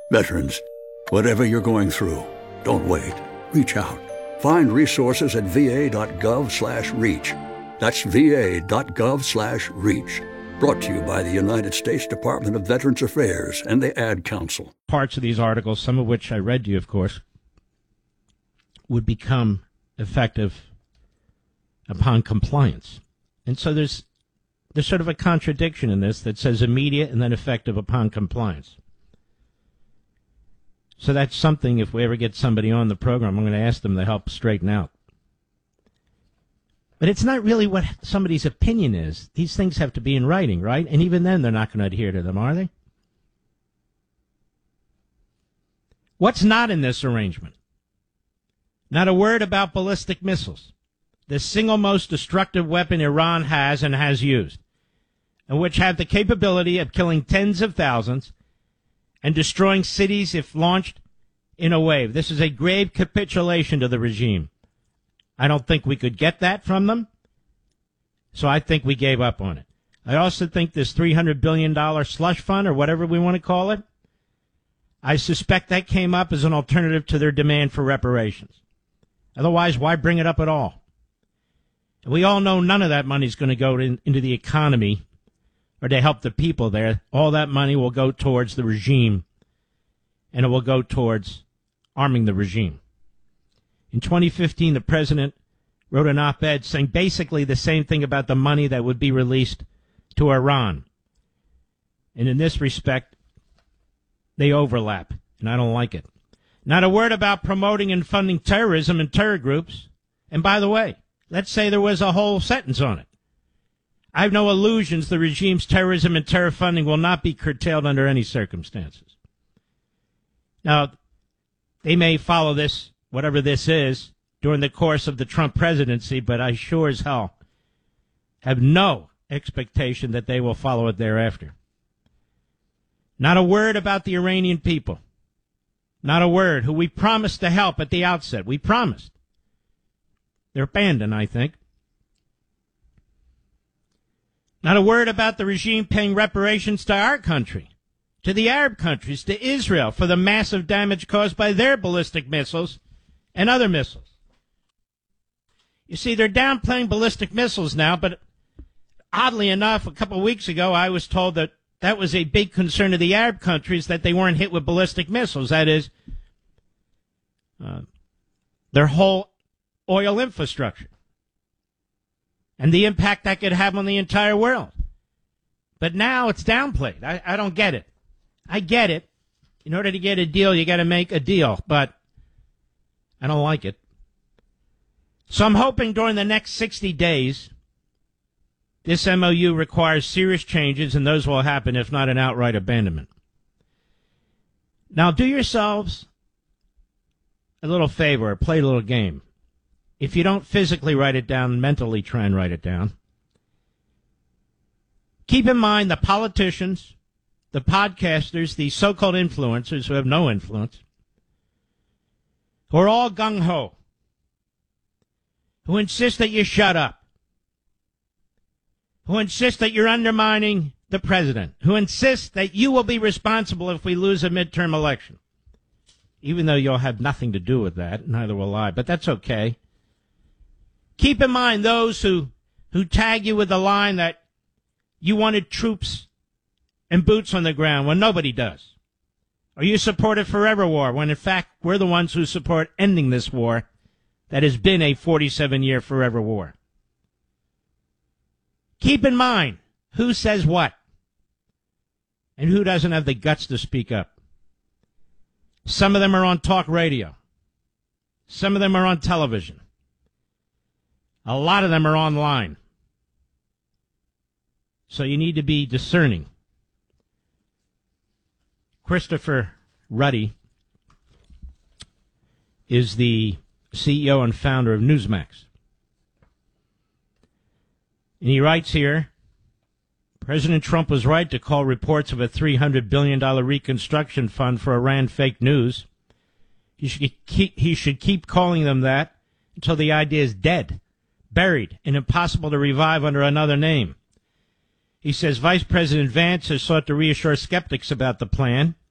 Veterans, whatever you're going through, don't wait. Reach out. Find resources at va.gov/reach. That's va.gov/reach. Brought to you by the United States Department of Veterans Affairs and the Ad Council. Parts of these articles, some of which I read to you, of course, would become effective upon compliance. And so there's sort of a contradiction in this that says immediate and then effective upon compliance. So that's something, if we ever get somebody on the program, I'm going to ask them to help straighten out. But it's not really what somebody's opinion is. These things have to be in writing, right? And even then, they're not going to adhere to them, are they? What's not in this arrangement? Not a word about ballistic missiles, the single most destructive weapon Iran has and has used, and which have the capability of killing tens of thousands and destroying cities if launched in a wave. This is a grave capitulation to the regime. I don't think we could get that from them, so I think we gave up on it. I also think this $300 billion slush fund, or whatever we want to call it, I suspect that came up as an alternative to their demand for reparations. Otherwise, why bring it up at all? And we all know none of that money is going to go into the economy or to help the people there. All that money will go towards the regime, and it will go towards arming the regime. In 2015, the president wrote an op-ed saying basically the same thing about the money that would be released to Iran. And in this respect, they overlap, and I don't like it. Not a word about promoting and funding terrorism and terror groups. And by the way, let's say there was a whole sentence on it. I have no illusions the regime's terrorism and terror funding will not be curtailed under any circumstances. Now, they may follow this, whatever this is, during the course of the Trump presidency, but I sure as hell have no expectation that they will follow it thereafter. Not a word about the Iranian people. Not a word, who we promised to help at the outset. We promised. They're abandoned, I think. Not a word about the regime paying reparations to our country, to the Arab countries, to Israel, for the massive damage caused by their ballistic missiles and other missiles. You see, they're downplaying ballistic missiles now, but oddly enough, a couple of weeks ago, I was told that that was a big concern of the Arab countries, that they weren't hit with ballistic missiles. That is, their whole oil infrastructure and the impact that could have on the entire world. But now it's downplayed. I don't get it. I get it. In order to get a deal, you got to make a deal, but I don't like it. So I'm hoping during the next 60 days, this MOU requires serious changes, and those will happen, if not an outright abandonment. Now, do yourselves a little favor, or play a little game. If you don't physically write it down, mentally try and write it down. Keep in mind the politicians, the podcasters, the so-called influencers who have no influence, who are all gung-ho, who insist that you shut up, who insist that you're undermining the president, who insist that you will be responsible if we lose a midterm election, even though you'll have nothing to do with that, neither will I, but that's okay. Keep in mind those who tag you with the line that you wanted troops and boots on the ground when nobody does. Or you supported forever war when, in fact, we're the ones who support ending this war that has been a 47-year forever war. Keep in mind who says what and who doesn't have the guts to speak up. Some of them are on talk radio. Some of them are on television. A lot of them are online. So you need to be discerning. Christopher Ruddy is the CEO and founder of Newsmax. And he writes here, President Trump was right to call reports of a $300 billion reconstruction fund for Iran fake news. He should keep calling them that until the idea is dead, buried, and impossible to revive under another name. He says Vice President Vance has sought to reassure skeptics about the plan.